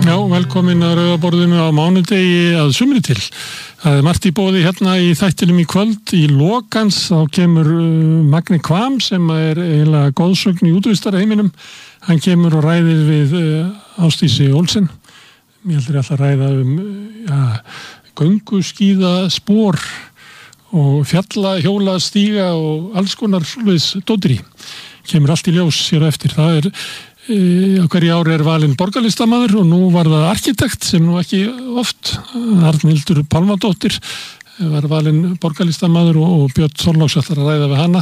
Já, velkomin að Rauðaborðinu á mánudegi að sumri til. Það margt í boði hérna í þættinum í kvöld. Í lokans þá kemur Magni Kvam sem eiginlega góðsögn í útvistarheiminum. Hann kemur og ræðir við Ásdísi Olsen. Ég heldur alltaf að ræða gönguskíða spor og fjalla, hjóla, stíga og alls konar svoleiðis dótri. Kemur allt í ljós hér á eftir. Það á hverju ári valinn borgarlistamaður og nú var það arkitekt sem nú ekki oft, Arnhildur Pálmadóttir var valinn borgarlistamaður og Björn Þorláks ætlar að ræða við hana.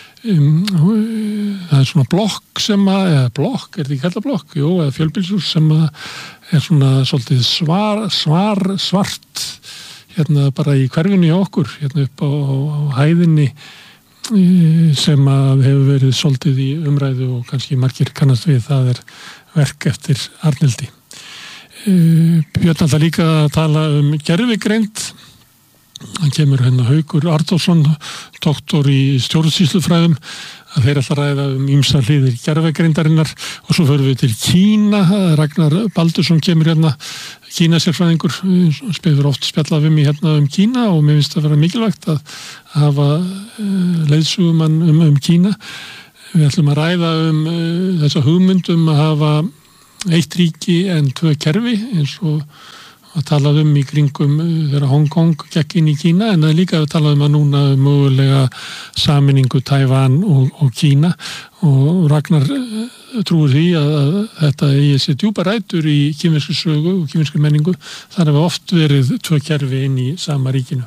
Það svona blokk sem eða blokk, þetta ekki kallað blokk? Jú, eða fjölbýlshús sem svona svolítið svart hérna bara í hverfinu hjá okkur, hérna upp á hæðinni sem hefur verið svolítið í umræðu og kannski margir kannast við, það verk eftir Arnhildi. Björn alltaf líka að tala gervigreind. Hann kemur hérna Haukur Arnórsson, doktor í stjórnsýslufræðum, að þeir alltaf ræða ýmsar hliðir gervigreindarinnar og svo förum við til Kína. Ragnar Baldursson kemur hérna, Kínasérfræðingur, spilur oft spjallað við mig hérna Kína og mér finnst það vera mikilvægt að hafa leiðsögumann Kína. Við ætlum að ræða þessa hugmynd að hafa eitt ríki en 2 kerfi eins og að talað í kringum þegar Hong Kong gekk inn í Kína, en það líka að talað að núna mögulega sameiningu Tævan og Kína og Ragnar trúir því að þetta eigi sér djúpa rætur í kínverskri sögu og kínverskri menningu. Þar hafa oft verið 2 kerfi inn í sama ríkinu.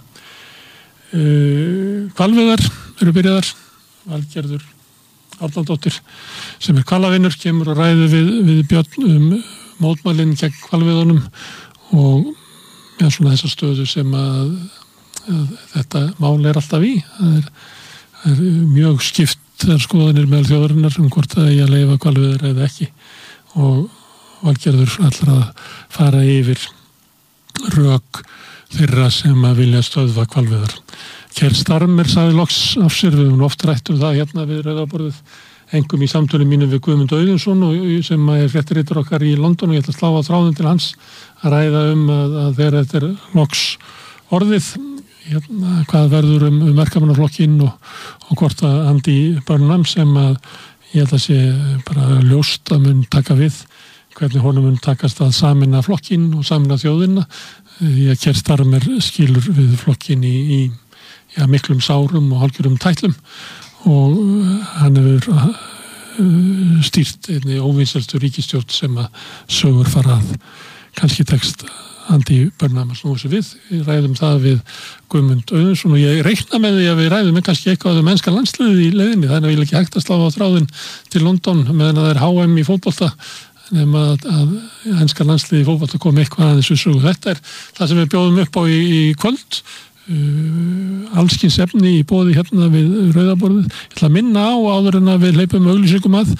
Hvalveiðar eru byrjaðar. Valgerður Árnadóttir sem hvalavinur kemur og ræður við Björn mótmælin gegn hvalveiðunum og svona þessa stöðu sem að þetta mál alltaf í. Það mjög skiptar skoðanir meðal þjóðarinnar hvort það eigi að leyfa hvalveiðar eða ekki og Valgerður ætlar að fara yfir rök þeirra sem að vilja stöðva hvalveiðar. Kjell Starmer sagði loks af sér, við höfum oft rætt það hérna við Rauðaborðið, engum í samtölum mínum við Guðmund Auðunsson sem fréttaritari okkar í London og ég ætla að slá á þráðinn til hans að ræða að þegar þetta loks orðið hérna, hvað verður verkamannaflokkinn og hvort að Andy Burnham sem að ég held að sé bara ljóst að mun taka við hvernig honum mun takast að sameina flokkinn og sameina þjóðina. Ég Kjell Starmer skilur við flokkinn í miklum sárum og hálfgerðum tætlum og hann hefur stýrt einni óvinsælstu ríkisstjórn sem að sögur fara að kannski tekst Andy Burnham að snúa sig við. Við ræðum það við Guðmund Auðunsson og ég reikna með því að við ræðum kannski eitthvað mennska landsliðið í leiðinni, þannig að ég vil ekki hægt að slá á þráðinn til London meðan að það HM í fótbolta nema að enska landsliðið í fótbolta kom eitthvað aðeins við sögu. Þetta það sem við bjóðum upp á í kvöld. Allskins efni í boði hérna við Rauðaborðið. Ég ætla að minna á áður en að við hleypum auglýsingum að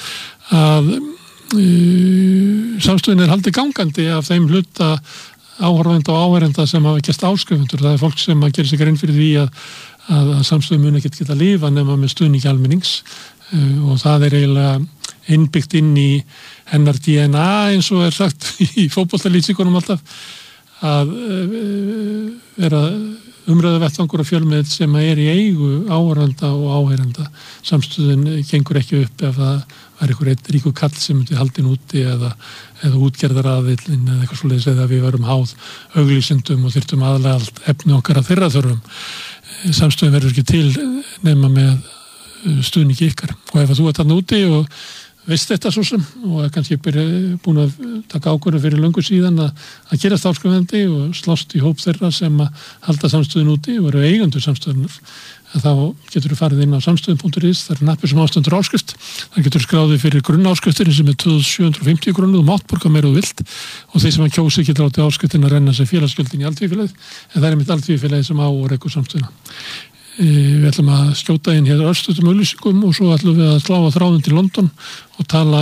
samstöðin haldið gangandi af þeim hluta áhorfenda og áheyrenda sem hafa gert áskrifundur. Það fólk sem að gera sig grein fyrir því að samstöðin mun ekki geta lifa nema með stuðningi almennings og það eiginlega innbyggt inn í hennar DNA eins og sagt í fótboltalýsingunum alltaf að vera umræðuvettvangur og fjölmiðl sem í eigu áhorfenda og áheyrenda. Samstöðin gengur ekki upp ef það var einhver einn ríkur kall sem myndi haldin úti eða útgerðaraðillin eða eitthvað svoleiðis eða við varum háð auglýsendum og þyrftum aðlega allt efni okkar að þeirra þörfum. Samstöðin verður ekki til nema með stuðningi ykkar og ef þú þarna úti og veist þetta svo sem og kannski búin að taka ákvörðun fyrir löngu síðan að gerast áskrifandi og slást í hóp þeirra sem að halda samstöðun úti og eru eigendur samstöðunar. Þá getur þú farið inn á samstöðun.is, það nappur sem ástendur áskrift. Það getur skráðið fyrir grunnáskriftin sem 2750 krónur og mátt borga meira og vilt og þeir sem að kjósi getur látið áskriftin að renna sem félagsgjöldin í Alþýðufélagið en það einmitt Alþýðufélagið sem á og rekur samstöðuna. Við ætlum að skjóta inn hér örstutum auglýsingum og svo ætlum við að slá á þráðinn til London og tala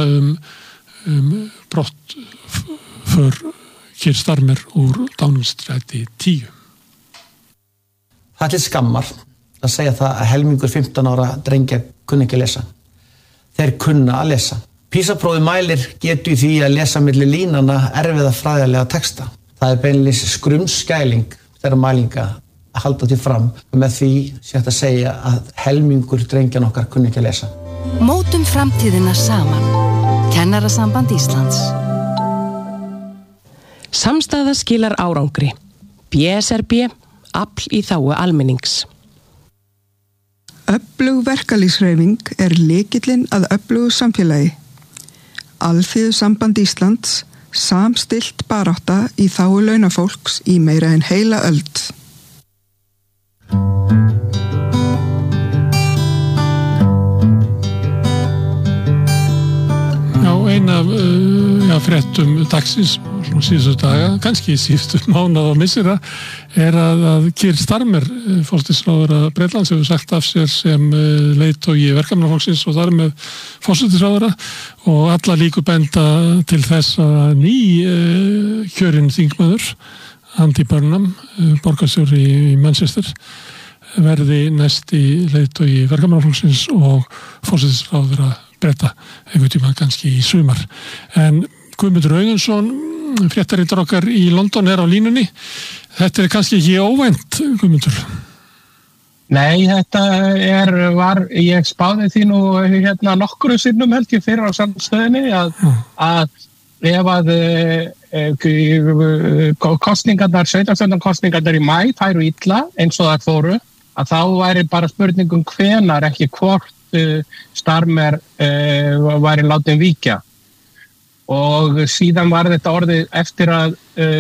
brottför Kjell Starmer úr Downingstræti 10. Það er til skammar að segja það að helmingur 15 ára drengja kunni ekki að lesa. Þeir kunna að lesa. PISA-prófið mælir getu í því að lesa milli línanna erfiða fræðilega texta. Það beinlínis skrumskæling þeirra mælinga að halda til fram og með því sé hægt að segja að helmingur drengjan okkar kunni ekki að lesa. Mótum framtíðina saman. Kennarasamband Íslands. Samstaða skilar árangri. BSRB, afl í þágu almennings. Öflug verkalýðshreyfing lykillinn að öflugu samfélagi. Alþýðusamband Íslands, samstillt barátta í þágu launafólks í meira en heila öld. Já, ein af fréttum dagsins síðustu daga, kannski síðustu mánuð og missera, að Keir Starmer, forsætisráðherra Bretlands, hefur sagt af sér sem leiðtogi verkamannaflokksins og þar með forsætisráðherra og alla líkur benda til þess að kjörinn þingmaður, Andy Burnham, borgarstjóri í Manchester, verði næsti leiðtogi verkamannaflokksins og forsætisráðherra Breta, einhvern tíma kannski í sumar. En Guðmundur Auðunsson, fréttaritari okkar í London, á línunni. Þetta kannski ekki óvænt, Guðmundur? Nei, þetta var, ég spáði því nú nokkru sinnum held ég fyrir á samstöðinni að ef að kosningarnar, sveitarstjórnarkosningarnar í maí færu illa eins og það fóru, að þá væri bara spurningum hvenar, ekki hvort Starmer væri látin víkja. Og síðan var þetta orðið eftir að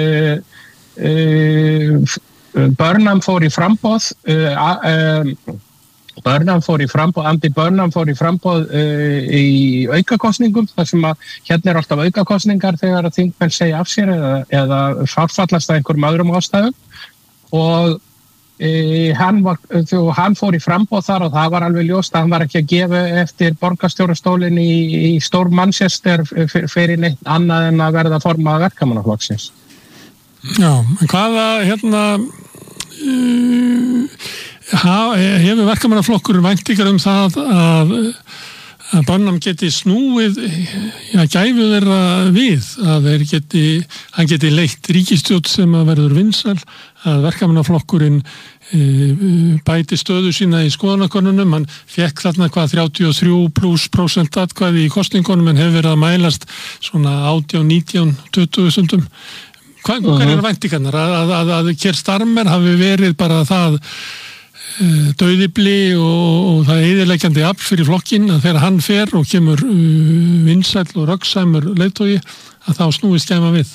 Burnham fór í framboð, Andy Burnham fór í framboð í aukakosningum, þar sem að hérna alltaf aukakosningar þegar að þingmenn segja af sér eða farfallast að einhverjum öðrum ástæðum og hann fór í framboð þar og það var alveg ljóst að hann var ekki að gefa eftir borgarstjórastólinn í stór Manchester fyrir neitt annað en að verða formaður verkamannaflokksins. Já, en hvaða hefur verkamannaflokkurinn væntingar það að Burnham geti snúið gæfu þeirra við, að hann geti leitt ríkisstjórn sem að verður vinsæl, að verkamannaflokkurinn bæti stöðu sína í skoðanakönnunum. Hann fékk þarna 33% atkvæði í kosningunum en hefur verið að mælast svona 18, 19, 20%. Hvað væntingarnar? Að Keir Starmer hafi verið bara það dauðibli og það eyðileggjandi afl fyrir flokkinn að þegar hann fer og kemur vinsæll og röggsamur leiðtogi að þá snúist gæma við.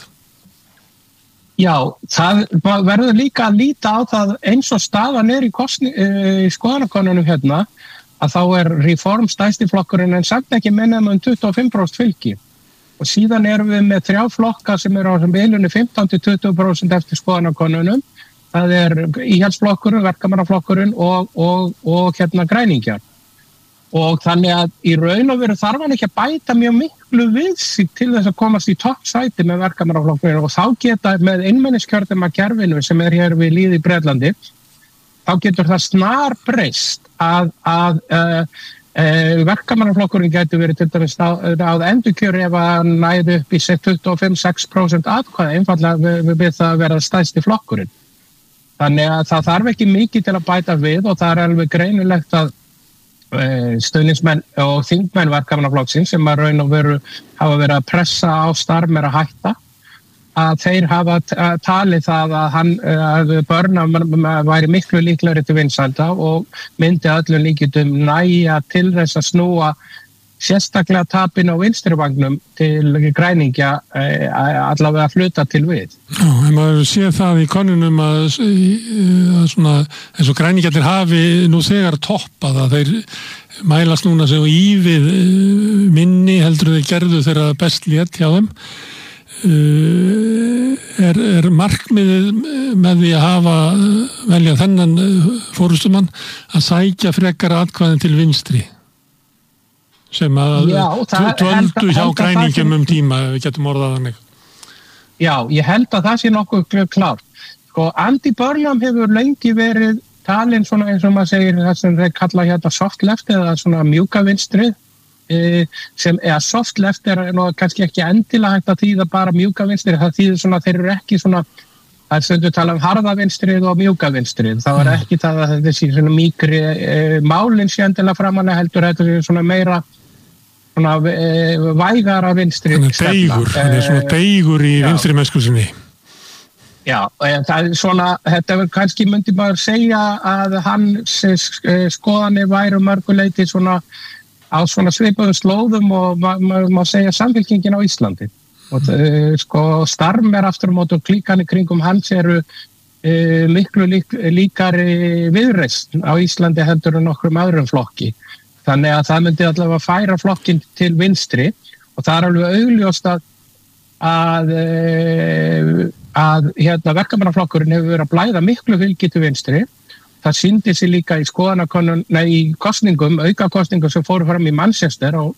Já, það verður líka að líta á það eins og staðan í skoðanakönnunum hérna að þá Reform stærsti flokkurinn en samt ekki minna 25% fylgi og síðan erum við með 3 flokka sem á bilinu 15-20% eftir skoðanakönnunum. Það íhaldsflokkurinn, verkamannaflokkurinn og græningjar. Og þannig að í raun og veru þarf hann ekki að bæta mjög miklu við sig til þess að komast í toppsæti með verkamannaflokkurinn og þá geta með einmenniskjördæmakerfinu sem hér við lýði í Bretlandi, þá getur það snarbreyst að verkamannaflokkurinn getur verið til dæmis að endurkjöri ef hann næði upp í 25-6% atkvæði einfaldlega við það að vera stærsti flokkurinn. Þannig að það þarf ekki mikið til að bæta við og það alveg greinilegt að stuðningsmenn og þingmenn verkamannaflokksins sem að raun og veru hafa verið að pressa á Starmer að hætta að þeir hafa talið það að Burnham væri miklu líklegri til vinsælda og myndi öllum líkindum nægja til þess að snúa sérstaklega tapin á vinstrivagnum til græningja allavega hluta til við. Já, en maður sé það í könnunum að svona eins og græningjarnir hafi nú þegar toppað að þeir mælast núna sem ívið minni heldur þeir gerðu þeirra best lét hjá þeim. Markmiðið með því að velja þennan forystumann að sækja frekar atkvæðin til vinstri sem að dvöldu hjá græningum tíma, ef við getum orðað þannig. Já, ég held að það sé nokkuð klárt. Andy Burnham hefur lengi verið talin svona eins og maður segir það sem þeir kalla hérna soft left eða svona mjúka vinstri sem soft left kannski ekki endilega hægt að þýða bara mjúka vinstri, það þýðir svona þeir eru ekki svona, það stundu tala harða vinstrið og mjúka vinstrið, þá ekki það að þetta sé svona mýkri málin sé endilega framanlega heldur, þetta sé svona meira svona vægara vinstri deigur, svona deigur í vinstri mennskusinni. Já, það svona, þetta kannski myndi maður segja að hans skoðanir væru mörguleiti svona á svona svipuðum slóðum og maður má segja Samfylkingin á Íslandi. Og Starmer aftur á móti og klíkan í kringum hans eru miklu líkari Viðreisn á Íslandi heldur en nokkrum öðrum flokki. Þannig að það myndi allavega færa flokkin til vinstri og það alveg augljóst að verkamannaflokkurinn hefur verið að blæða miklu fylgi til vinstri. Það sýndi sig líka í kosningum, aukakosningum sem fóru fram í Manchester á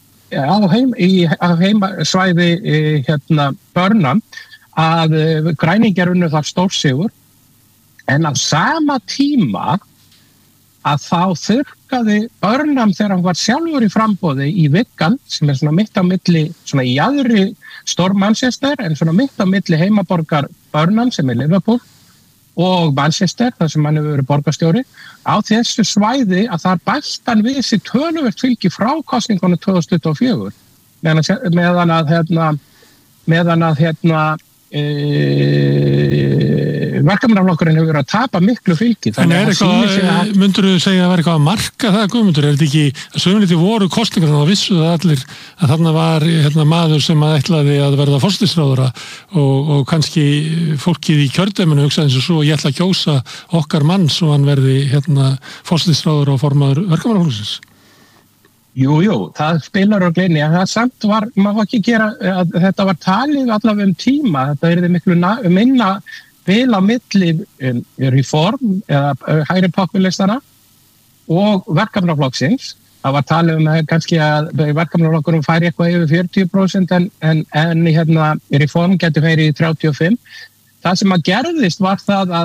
heimasvæði Burnham að græningjar unnu þar stórsigur en á sama tíma að þá þurrkaði Burnham þegar hann var sjálfur í framboði í Wigan sem svona mitt á milli, svona í jaðri stór Manchester en svona mitt á milli heimaborgar Burnham sem Liverpool og Manchester, þar sem hann hefur verið borgarstjóri, á þessu svæði að þar bætt hann við sér töluvert fylgi frá kosningunum 2024 meðan að verkamannaflokkurinn hefur verið að tapa miklu fylgi. Myndur þú segja að það var eitthvað að marka það, Guðmundur? Er þetta ekki að sögumlítið voru kosningar þannig að vissu það allir að þarna var maður sem að ætlaði að verða forsætisráðherra og kannski fólkið í kjördæminu hugsaði eins og svo ég ætla að kjósa okkar mann svo hann verði forsætisráðherra og formaður verkamannaflokksins? Jú, það spilar á gleini, en það samt var, maður ekki gera, þetta var talið allavega tíma, þetta yrði miklu minna bil á milli Reform eða hægri populistana og verkamannaflokksins. Það var talið kannski að verkamannaflokkurinn færi eitthvað yfir 40% en Reform getur færi í 35%. Það sem að gerðist var það að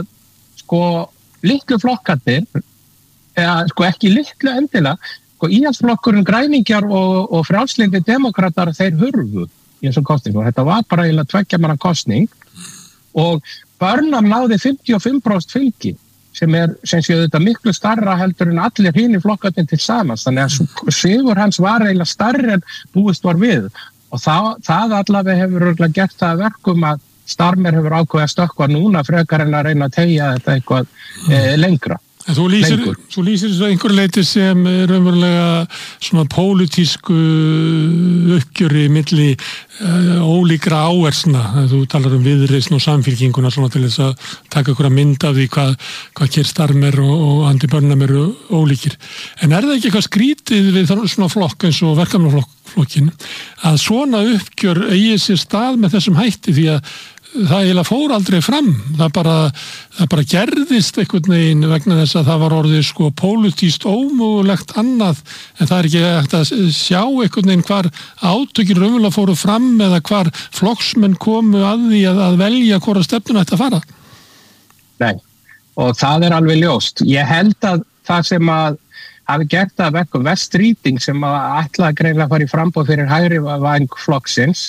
litlu flokkarnir, eða ekki litlu endilega, íhaldsflokkurinn græningjar og frjálslyndi demokratar þeir hurfu í þessum kosningum. Þetta var bara eiginlega 2 manna kosning og Burnham náði 55% fylgi sem sé þetta miklu starra heldur en allir hinir flokkarnir til samans. Þannig að sigur hans var eiginlega starri en búist var við og það allavega hefur örugglega gert það verkum að Starmer hefur ákveðið að stökkva núna frekar en að reyna að teygja þetta eitthvað lengra. En þú lýsir þessu einhver leiti sem raunverulega svona pólitísku uppgjöri milli ólíkra áhersna. Þú talar Viðreisn og Samfylkinguna svona til þess að taka ykkur að mynd af því hvað Keir Starmer og Andy Burnham eru ólíkir. En það ekki eitthvað skrítið við svona flokk eins og verkamannaflokkin að svona uppgjör eigi sér stað með þessum hætti því að það eiginlega fór aldrei fram. Það bara gerðist einhvern veginn vegna þess að það var orðið pólitískt ómögulegt annað en það ekki hægt að sjá einhvern veginn hvar átökin raunverulega fóru fram eða hvar flokksmenn komu að því að velja hvora stefnuna ætti að fara. Nei, og það alveg ljóst. Ég held að það sem að hafi gert það verkum West Reading sem að ætlaði greinilega að fara í framboð fyrir hægri væng flokksins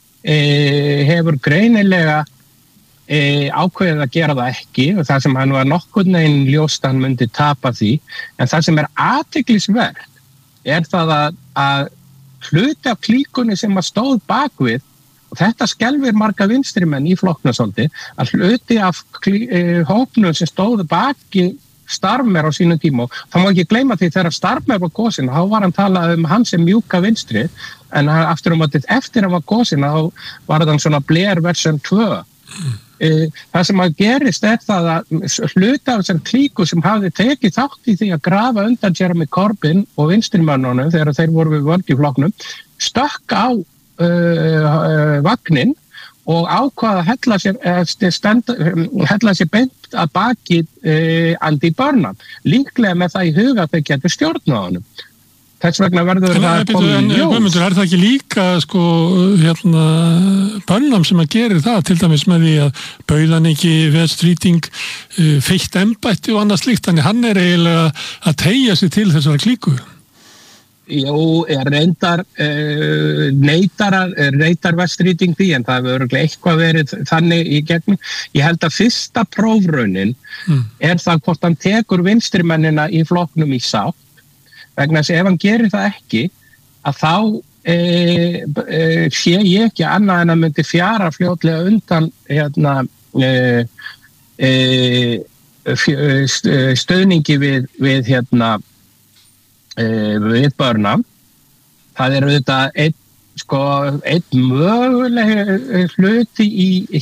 hefur greinilega ákveðið að gera það ekki og það sem hann var nokkurn veginn ljóst að hann myndi tapa því en það sem athyglisvert það að hluti af klíkunni sem að stóð bakvið og þetta skelfir marga vinstrimenn í flokkna svolítið að hluti af hópnum sem stóð baki Starmer á sínum tíma og það má ekki gleyma því þegar Starmer var kosin þá var hann talað hann sem mjúka vinstri en eftir hann var kosin þá var hann svona Blair version 2 það sem að gerist það að hluta af þessar klíku sem hafði tekið þátt í því að grafa undan Jeremy Corbyn og vinstrimönnunum þegar þeir voru við völd í flokknum stökk á vagnin og ákvað að hella sér beint að baki Andy Burnham líklega með það í huga að þau getur stjórnað honum. Þess vegna verður það komið í ljós. Guðmundur, það ekki líka Burnham sem að gerir það til dæmis með því að bauða hann ekki West Reading feitt embætti og annað slíkt, þannig hann eiginlega að teygja sig til þessara klíku. Jú, reyndar neitar Vestrýting því, en það hefur örugglega eitthvað verið þannig í gegnum. Ég held að fyrsta prófraunin það hvort hann tekur vinstrimennina í flokknum í sátt, vegna þess að ef hann gerir það ekki, að þá sé ég ekki annað en að myndi fjara fljótlega undan stöðningi við við Burnham. Það auðvitað einn möguleg hluti í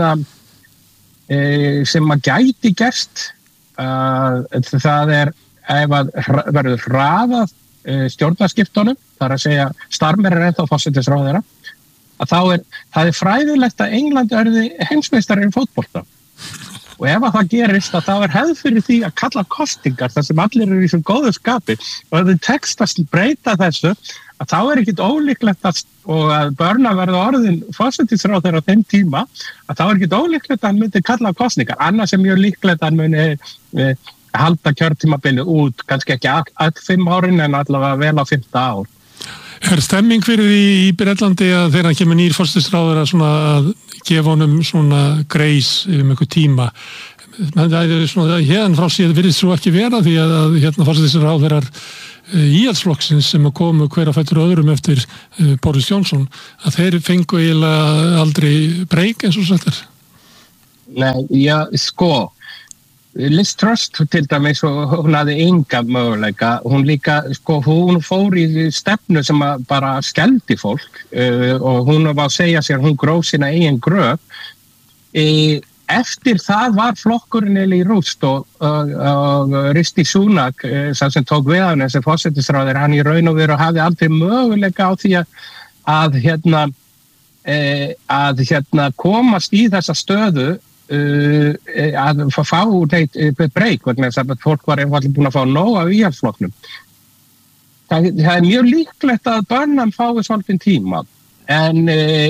sem að gæti gerst. Það ef að verður hraðað stjórnarskiptunum, það að segja Starmer ennþá forsætisráðherra, að það fræðilegt að England verði heimsmeistari í fótbolta. Og ef að það gerist að það hefð fyrir því að kalla kosningar þar sem allir eru í svo góðu skapi og það tekst að breyta þessu, að þá ekkert ólíklegt að Burnham verði orðin forsætisráðherra á þeim tíma, að þá ekkert ólíklegt að hann myndi kalla kosningar, annars mjög líklegt að hann muni halda kjörtímabilið út, kannski ekki all 5 árin en allavega vel á 5. ár. Stemming fyrir því í Bretlandi að þegar hann kemur nýr forsætisráðherra svona að gefa honum svona greis einhver tíma? Það svona hérna frá síðan virðist svo ekki vera því að forsætisráðherrar íhaldsflokksins sem að komu hver að fættur öðrum eftir Boris Johnson, að þeir fengu eiginlega aldrei breyk eins og þetta. Nei, já, Liz Truss til dæmis, hún hafði enga möguleika, hún líka, hún fór í stefnu sem bara skeldi fólk og hún var að segja sér, hún gróf sína eigin gröf. Eftir það var flokkurinn í rúst og Rishi Sunak, sem tók við hann sem forsætisráðherra, hann í raun og veru hafði aldrei möguleika á því að komast í þessa stöðu að fá breyk vegna þess að fólk var einfaldlega búin að fá nóg af íhaldsflokknum. Það mjög líklegt að Burnham fái svolítinn tíma, en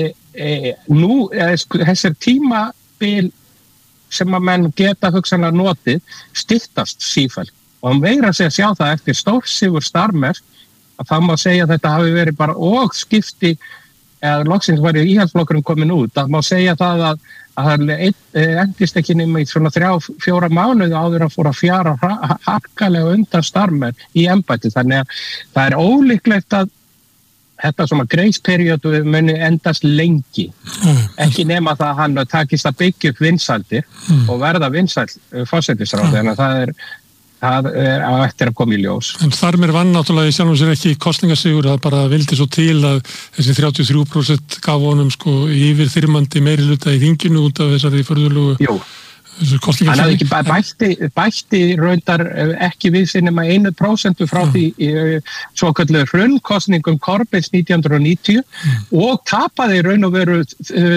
nú þessir tímabil sem að menn geta hugsanlega notið styttast sífellt og hann veigra sig að sjá það eftir stórsigur Starmer að það má segja að þetta hafi verið bara og skipti eða loksins var íhaldsflokkurinn komin út, að má segja það að það endist ekki nema í svona 3-4 mánuði áður að fór að fjara harkalega undan Starmer í embætti, þannig að það ólíklegt að þetta svona grace-periódu muni endast lengi, ekki nema það að hann takist að byggja upp vinsældir og verða vinsæll forsætisráðherra, en það á eftir að koma í ljós. En Starmer vann náttúrulega í sjálfum sér ekki kosningasigur, það bara vildi svo til að þessi 33% gaf honum yfir þyrmandi meiri hluta í þinginu út af þessari furðulegu kosningasigur. Hann hafði ekki bætti raundar ekki við sig nema 1% frá því svokölluðu hrunnkosningum Corbyns 1990 og tapaði raun og veru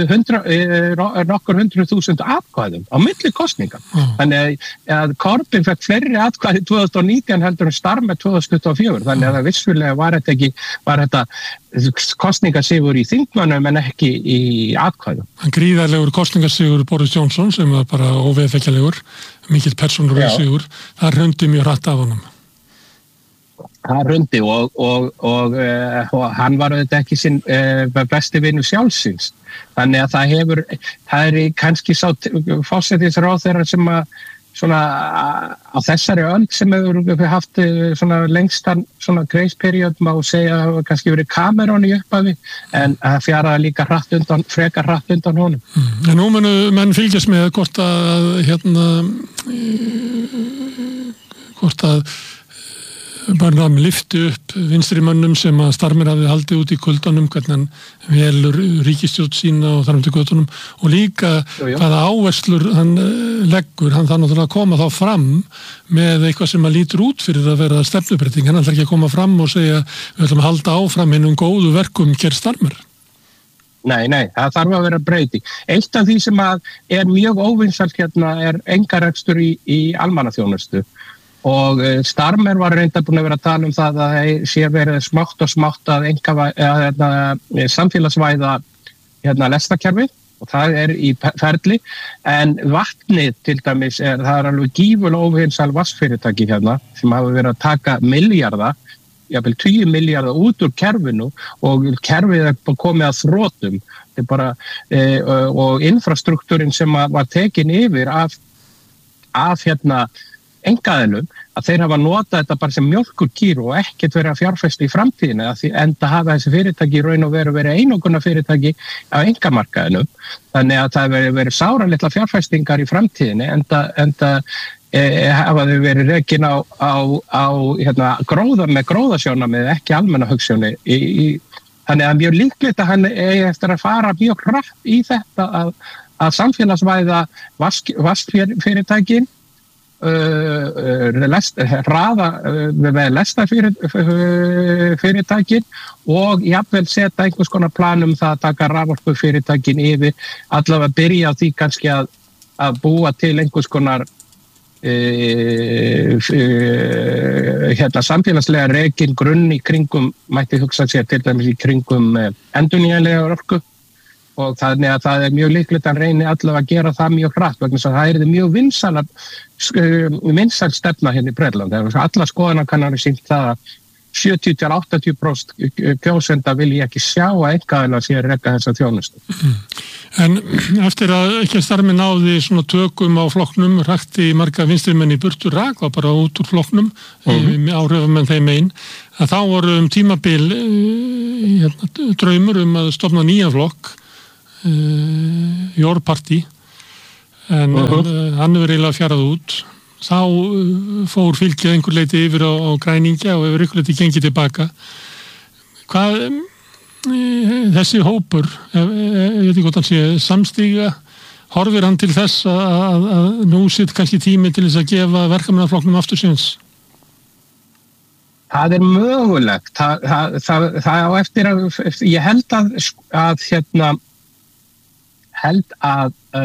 nokkur 100.000 atkvæðum á milli kosninga. Þannig að Corbyn fekk fleiri atkvæði 2019 heldur en Starmer 2024. Þannig að það vissulega var þetta kosningasigur í þingmönnum en ekki í atkvæðum. Hann gríðarlegur kosningasigur Boris Johnson sem var bara óveðfekkjalegur, mikill persónulegur sigur, það hrundi mjög hratt af honum. Það hrundi og hann var auðvitað ekki sinn besti vinur sjálfsins. Þannig að það kannski sá forsætisráðherra sem að svona á þessari öld sem hefur haft svona lengstan svona grace-period má segja að kannski verið Cameron í upphafi en það fjaraði líka frekar hratt undan honum. En nú munu menn fylgjast með hvort að Burnham lyfti upp vinstri mönnum sem að Starmer hafði haldið út í kuldanum, hvernig hann velur ríkisstjórn sína og þar til götunum og líka hvaða áherslur hann leggur, hann þarf náttúrulega að koma þá fram með eitthvað sem að lítur út fyrir að vera stefnubreyting, hann ætlar ekki að koma fram og segja við ætlum að halda áfram hinnum góðu verkum hér Starmer. Nei, það þarf að vera breyting. Eitt af því sem að mjög óvinsælt einkarekstur í almannaþjónustu. Og Starmer var reynda búin að vera að tala um það að það sé verið smátt og smátt að samfélagsvæða lestakerfi og það í ferli en vatnið til dæmis það alveg gífurlega óvinsæl vatnsfyrirtæki sem hafa verið að taka milljarða jafnvel 10 milljarða út úr kerfinu og kerfið komið að þrotum. Þetta bara, og infrastruktúrin sem var tekin yfir af engaðilum, að þeir hafa notað þetta bara sem mjólkurkýr og ekkert verið að fjárfesta í framtíðinu, enda hafa þessi fyrirtæki í raun og verið einokuna fyrirtæki á engamarkaðinu. Þannig að það verið sáralitla fjárfestingar í framtíðinu, enda hafa þau verið rekin á gróðasjónarmið, ekki almenna hugsjóni. Þannig að mjög líklegt að hann eigi eftir að fara mjög hratt í þetta að samfélagsvæða vaskfyrirtækin, hraða með lestarfyrirtækin og jafnvel setja einhvers konar plan það að taka raforkufyrirtækin yfir, allavega byrja á því kannski að búa til einhvers konar samfélagslega rekin grunn í kringum, mætti hugsa sér til dæmis í kringum endurnýjanlega orku. Og þannig að það mjög líklegt að hann reyni allavega að gera það mjög hratt vegna þess að það mjög vinsæl stefna hérna í Bretland. Allar skoðanakannanir sýnt það að 70-80% kjósenda vilja ekki sjá að einkaaðilar sé að reka þessa þjónustu. En eftir að ekki starmi náði svona tökum á flokknum, rakti marga vinstrimenn í burtu rak og bara út úr flokknum, áhrifamenn þeim einn, að þá voru tímabil draumur að stofna nýjan flokk, Your Party, en hann hefur eiginlega fjarað út. Þá fór fylgið einhver leiti yfir á græningja og hefur einhver leiti gengið tilbaka. Hvað þessi hópur, ég veit ekki hvort hann sé samstíga, horfir hann til þess að nú sitt kannski tími til þess að gefa verkamannaflokknum aftur síns? Það mögulegt. Það á eftir að, ég held að